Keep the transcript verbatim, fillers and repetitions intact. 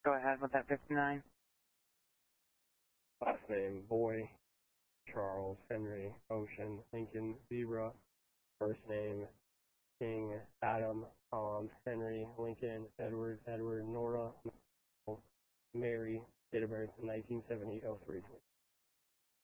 Go ahead with that fifty-nine. Last name, Boy, Charles, Henry, Ocean, Lincoln, Zebra. First name, King, Adam, Tom, Henry, Lincoln, Edward, Edward, Nora, Mary. Date of birth, nineteen seventy oh three.